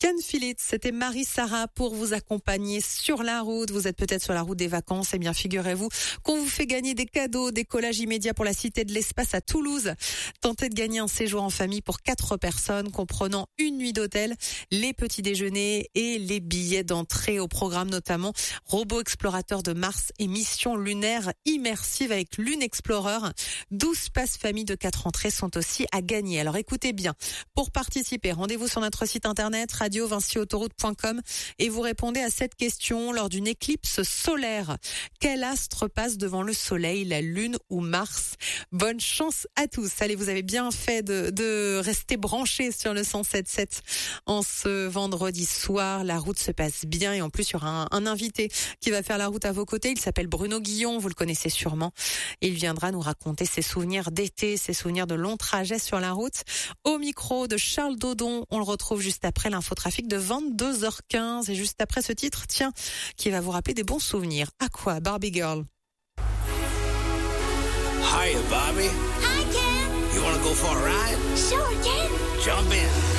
Ken Phillips, c'était Marie-Sara pour vous accompagner sur la route. Vous êtes peut-être sur la route des vacances. Eh bien, figurez-vous qu'on vous fait gagner des cadeaux, des collages immédiats pour la Cité de l'Espace à Toulouse. Tentez de gagner un séjour en famille pour 4 personnes, comprenant une nuit d'hôtel, les petits déjeuners et les billets d'entrée au programme, notamment Robot Explorateur de Mars et mission lunaire immersive avec Lune Explorer. 12 passes famille de 4 entrées sont aussi à gagner. Alors écoutez bien. Pour participer, rendez-vous sur notre site internet radio-vinciautoroute.com et vous répondez à cette question lors d'une éclipse solaire. Quel astre passe devant le soleil, la lune ou Mars? Bonne chance à tous. Allez, vous avez bien fait de rester branchés sur le 107.7 en ce vendredi soir. La route se passe bien et en plus il y aura un invité qui va faire la route à vos côtés. Il s'appelle Bruno Guillon, vous le connaissez sûrement. Il viendra nous raconter ses souvenirs d'été, ses souvenirs de longs trajets sur la route. Au micro de Charles Dodon, on le retrouve juste après l'infotrafic de 22h15 et juste après ce titre, tiens, qui va vous rappeler des bons souvenirs. À quoi, Barbie Girl? Hiya, Barbie. Hi, Ken. You want to go for a ride? Sure, Ken. Jump in.